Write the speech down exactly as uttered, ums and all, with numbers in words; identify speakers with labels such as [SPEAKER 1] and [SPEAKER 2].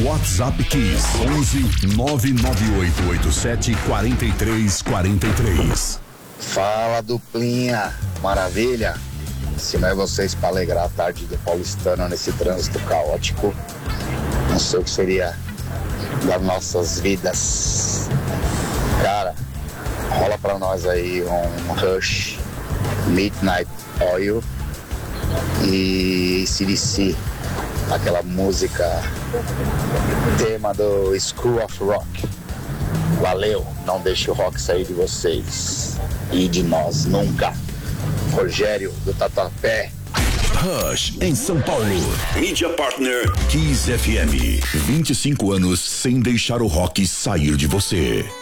[SPEAKER 1] WhatsApp Kiss onze nove nove oito oito sete quatro três quatro três.
[SPEAKER 2] Fala, duplinha, maravilha? Se não é vocês para alegrar a tarde do paulistano nesse trânsito caótico, não sei o que seria das nossas vidas. Cara, rola pra nós aí um Rush, Midnight Oil e C D C, aquela música tema do School of Rock. Valeu, não deixe o rock sair de vocês e de nós nunca. Rogério do Tatuapé.
[SPEAKER 1] Rush em São Paulo. Mídia Partner Kiss F M. vinte e cinco anos sem deixar o rock sair de você.